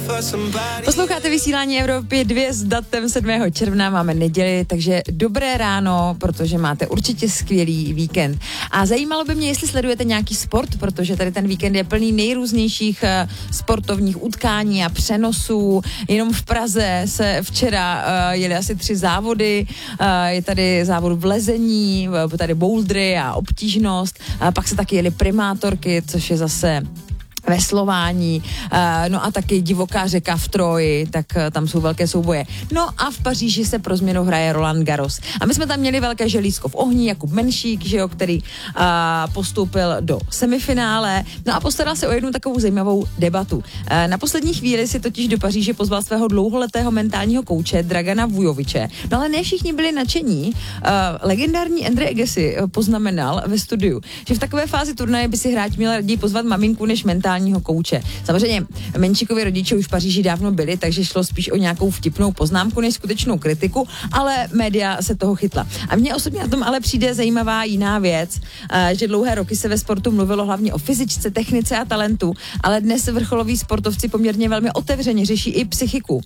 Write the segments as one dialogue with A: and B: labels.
A: Posloucháte vysílání Evropy 2 s datem 7. června, máme neděli, takže dobré ráno, protože máte určitě skvělý víkend. A zajímalo by mě, jestli sledujete nějaký sport, protože tady ten víkend je plný nejrůznějších sportovních utkání a přenosů. Jenom v Praze se včera jeli asi 3 závody, je tady závod v lezení, tady bouldry a obtížnost, pak se taky jeli primátorky, což je zase veslování, no a taky divoká řeka v Troji, tak tam jsou velké souboje. No a v Paříži se pro změnu hraje Roland Garros. A my jsme tam měli velké želízko v ohni, Jakub Menšík, že jo, který postoupil do semifinále, no a postaral se o jednu takovou zajímavou debatu. Na poslední chvíli si totiž do Paříže pozval svého dlouholetého mentálního kouče Dragana Vujoviče, no ale ne všichni byli nadšení. Legendární Andre Agassi poznamenal ve studiu, že v takové fázi turnaje by si hráč měl raději pozvat maminku než mentálního kouče. Samozřejmě Menšíkovi rodiče už v Paříži dávno byli, takže šlo spíš o nějakou vtipnou poznámku než skutečnou kritiku, ale média se toho chytla. A mně osobně na tom ale přijde zajímavá jiná věc, že dlouhé roky se ve sportu mluvilo hlavně o fyzičce, technice a talentu, ale dnes vrcholoví sportovci poměrně velmi otevřeně řeší i psychiku.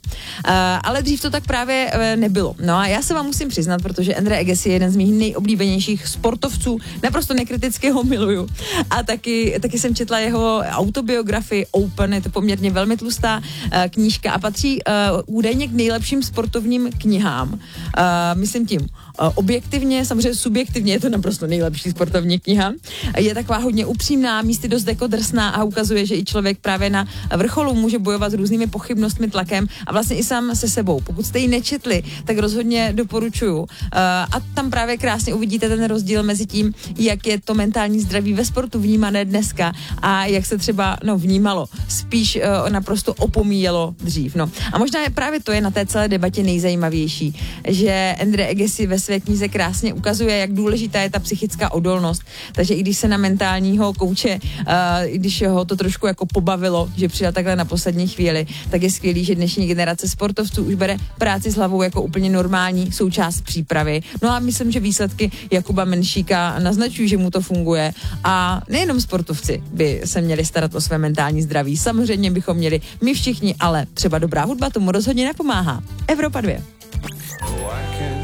A: Ale dřív to tak právě nebylo. No a já se vám musím přiznat, protože Andre Agassi je jeden z mých nejoblíbenějších sportovců, naprosto nekriticky ho miluju. A taky jsem četla jeho autobiografii Open, je to poměrně velmi tlustá knížka a patří údajně k nejlepším sportovním knihám. Myslím tím objektivně, samozřejmě subjektivně je to naprosto nejlepší sportovní kniha. Je taková hodně upřímná, místy dost jako drsná a ukazuje, že i člověk právě na vrcholu může bojovat s různými pochybnostmi, tlakem a vlastně i sám se sebou. Pokud jste ji nečetli, tak rozhodně doporučuju. A tam právě krásně uvidíte ten rozdíl mezi tím, jak je to mentální zdraví ve sportu vnímané dneska a jak se třeba vnímalo, spíš naprosto opomíjelo dřív. No. A možná právě to je na té celé debatě nejzajímavější, že Andre Agassi ve své knize krásně ukazuje, jak důležitá je ta psychická odolnost. Takže i když se na mentálního kouče, když ho to trošku jako pobavilo, že přijel takhle na poslední chvíli, tak je skvělý, že dnešní generace sportovců už bere práci s hlavou jako úplně normální součást přípravy. No a myslím, že výsledky Jakuba Menšíka naznačují, že mu to funguje a nejenom sportovci by se měli starat o své mentální zdraví. Samozřejmě bychom měli my všichni, ale třeba dobrá hudba tomu rozhodně napomáhá. Evropa 2.